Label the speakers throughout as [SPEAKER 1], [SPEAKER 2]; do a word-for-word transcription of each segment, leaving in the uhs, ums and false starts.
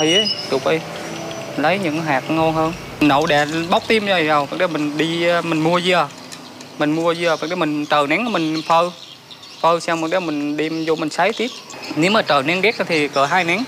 [SPEAKER 1] y ấy, chục y, lấy những hạt ngon hơn. Nậu đè bóc tim rồi rồi, cái đó mình đi mình mua dưa, mình mua dưa, cái đó mình trời nắng mình phơi, phơi xong rồi đó mình đem vô mình sấy tiếp. Nếu mà trời nắng ghét thì cỡ hai nắng.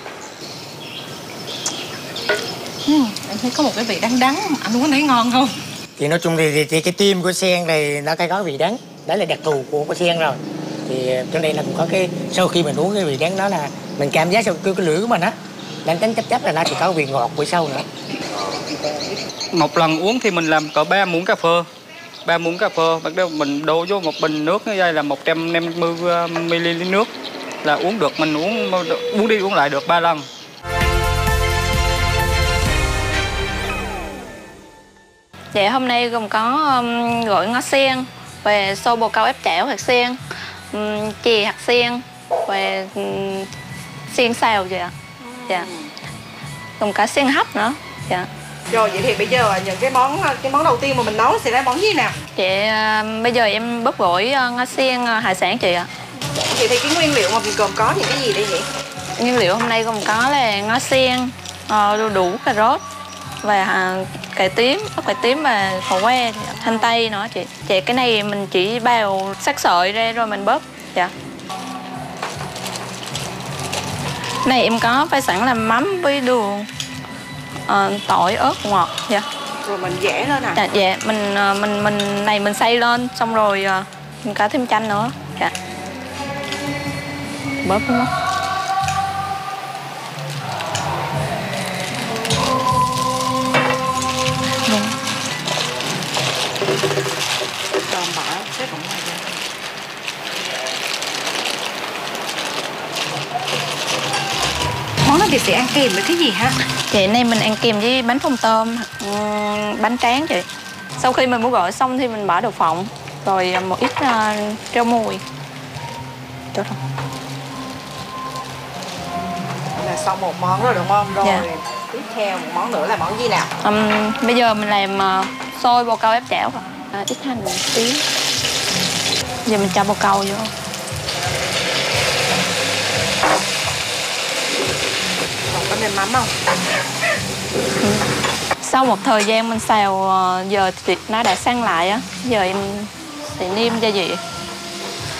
[SPEAKER 2] Ừ, em thấy có một cái vị đắng đắng, anh muốn thấy ngon không?
[SPEAKER 3] Thì nói chung thì, thì, thì cái tim của sen này nó cái có vị đắng, đấy là đặc thù của của sen rồi. Thì trong đây là cũng có cái sau khi mình uống cái vị đắng đó là mình cảm giác sau cái, cái lưỡi của mình á, đang tính chấp chấp là nó thì có vị ngọt của sâu nữa.
[SPEAKER 1] Một lần uống thì mình làm cỡ ba muỗng cà phê, ba muỗng cà phê, bắt đầu mình đổ vô một bình nước như đây là một trăm năm mươi mi li lít nước là uống được, mình uống uống đi uống lại được ba lần.
[SPEAKER 4] Dạ hôm nay gồm có um, gỏi ngó sen, về xôi bồ câu ép chảo hạt sen, um, chè hạt sen và um, sen xào vậy ạ. Dạ. Gồm cả sen hấp nữa. Dạ.
[SPEAKER 2] Rồi vậy thì bây giờ những cái món cái món đầu tiên mà mình nấu sẽ là món gì nào?
[SPEAKER 4] Chị uh, bây giờ em bóp gỏi uh, ngó sen uh, hải sản chị ạ.
[SPEAKER 2] Vậy thì cái nguyên liệu mà mình gồm có những cái gì đây nhỉ?
[SPEAKER 4] Nguyên liệu hôm nay gồm có là ngó sen, uh, đu đủ, cà rốt và uh, cải tím, ớt cải tím và khổ que, hành tây nữa chị. Chị cái này mình chỉ bào sắc sợi ra rồi mình bóp. Dạ. Này em có pha sẵn là mắm với đường, uh, tỏi, ớt, ngọt. Dạ.
[SPEAKER 2] Rồi mình vẽ lên à?
[SPEAKER 4] Dạ, dạ. Mình uh, mình mình này mình xay lên xong rồi uh, mình có thêm chanh nữa. Dạ. Bóp đúng không?
[SPEAKER 2] Còn bỏ xếp ở ngoài ra. Món này thì sẽ ăn kèm với cái gì ha?
[SPEAKER 4] Chị này mình ăn kèm với bánh phồng tôm, bánh tráng chị. Sau khi mình mua gỏi xong thì mình bỏ đậu phộng, rồi một ít uh, rau mùi. Được rồi.
[SPEAKER 2] Là xong một món rồi đúng không? Rồi
[SPEAKER 4] Dạ.
[SPEAKER 2] Tiếp theo một món nữa là món gì nào?
[SPEAKER 4] Um, bây giờ mình làm uh, xôi bồ câu ép chảo, à, ít hành một tí. Giờ mình cho bồ câu vô.
[SPEAKER 2] Còn có nêm mắm không?
[SPEAKER 4] Ừ. Sau một thời gian mình xào, uh, giờ thịt nó đã săn lại á, giờ em sẽ nêm gia vị.